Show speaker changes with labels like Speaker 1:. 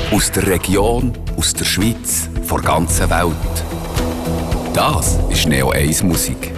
Speaker 1: Aus der Region, aus der Schweiz, von der ganzen Welt. Das ist Neo 1 Musik.